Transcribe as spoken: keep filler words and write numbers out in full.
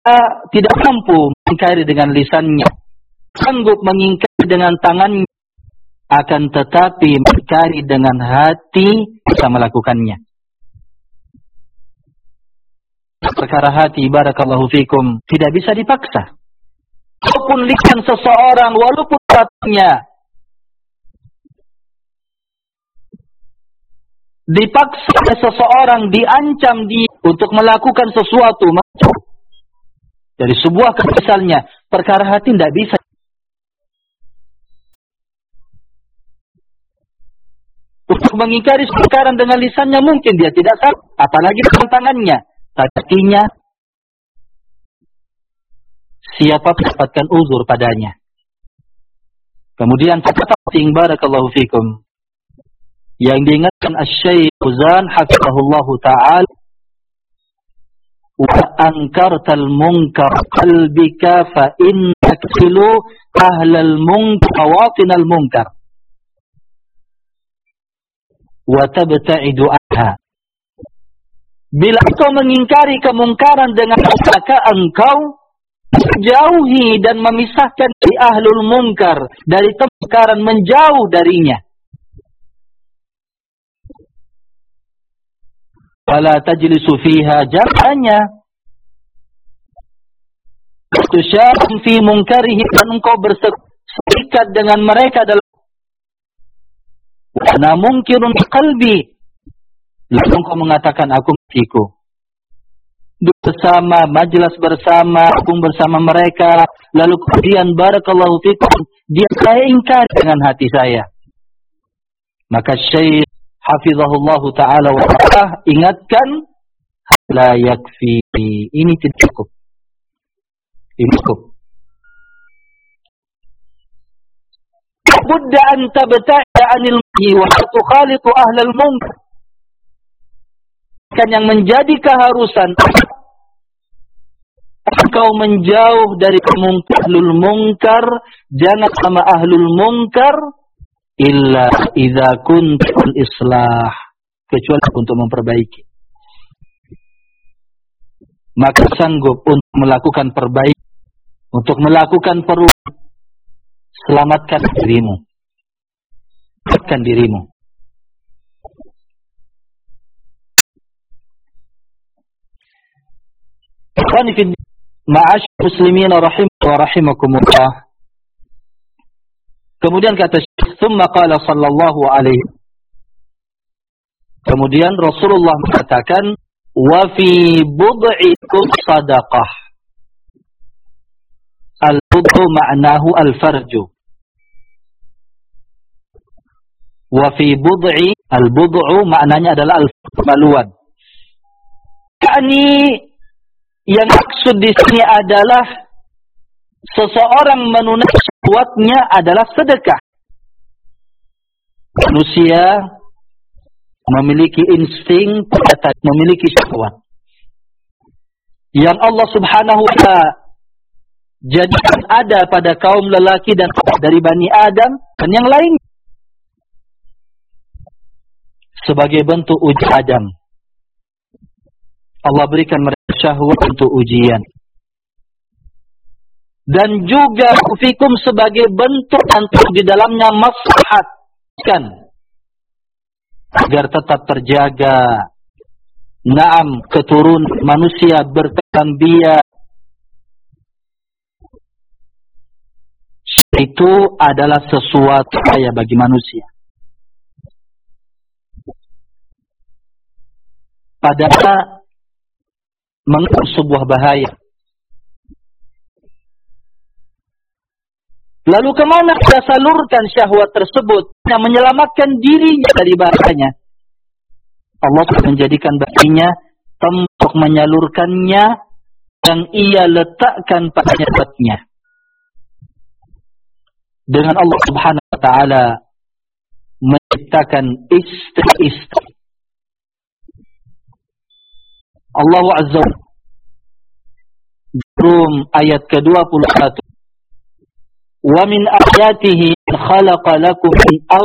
tidak mampu mengingkari dengan lisannya, sanggup mengingkari dengan tangannya, akan tetapi mengingkari dengan hati bisa melakukannya. Perkara hati, barakallahu fikum, tidak bisa dipaksa. Walaupun lisan seseorang, walaupun hatinya dipaksa oleh seseorang, diancam di untuk melakukan sesuatu dari sebuah misalnya, perkara hati tidak bisa. Untuk mengingkari perkara dengan lisannya mungkin dia tidak salah, apalagi dengan tangannya. Artinya siapa mendapatkan uzur padanya. Kemudian kata penting, barakallahu fikum, yang diingatkan Asy-Syaikh Fauzan hafizahullahu ta'ala, wa ankartal munkar qalbika fa innaka tilu ahlal munkar watinal munkar wa tabta'idu anha. Bila engkau mengingkari kemungkaran dengan maka engkau menjauhi dan memisahkan di ahlul munkar dari kemungkaran, menjauh darinya. Fala tajlisu fiha, jangannya tusyarun fi munkarihi, dan engkau berserikat dengan mereka dalam ana munkirun qalbi, lalu engkau mengatakan aku matiku. Bersama, majelis bersama, aku bersama mereka, lalu kemudian barakallahu fikum, dia saya ingkar dengan hati saya. Maka Syekh hafizahullahu ta'ala wa ta'ala ingatkan, la yakfi, ini tidak cukup. Ini cukup. Budda an tabta'a anil munkar wa tukhalitu ahlal munkar. Kan yang menjadi keharusan engkau menjauh dari ahlul munkar, jangan sama ahlul munkar illa idza kuntul islah, kecuali untuk memperbaiki. Maka sanggup untuk melakukan perbaikan, untuk melakukan perubahan, selamatkan dirimu. Selamatkan dirimu. Ikhwani fi ma'asyar muslimin rahimah wa rahimakumullah. Kemudian kata Syekh, "Tsumma qala sallallahu alaihi." Kemudian Rasulullah mengatakan, "Wa fi bud'ikum sadaqah." Al-bud'u ma'nahu al-farju. Wa fi bud'i, al-bud'u maknanya adalah al-maluan. Yakni yang maksud di sini adalah seseorang menunaikan syahwatnya adalah sedekah. Manusia memiliki insting, memiliki syahwat. Yang Allah Subhanahu wa ta'ala jadikan ada pada kaum lelaki dan dari Bani Adam dan yang lain sebagai bentuk uji Adam. Allah berikan mereka syahwat untuk ujian. Dan juga fikum sebagai bentuk untuk di dalamnya maslahat kan, agar tetap terjaga naam keturunan manusia berkembang biak. Itu adalah sesuatu bahaya bagi manusia. Padahal mengandung sebuah bahaya. Lalu kemana dia salurkan syahwat tersebut yang menyelamatkan dirinya dari bahayanya? Allah menjadikan baginya tempat menyalurkannya yang ia letakkan pada syahwatnya. Dengan Allah Subhanahu wa ta'ala menciptakan istri-istri. Allah Azza wa Rum ayat ke dua puluh satu. Wa min ayatihi khalaqa lakum min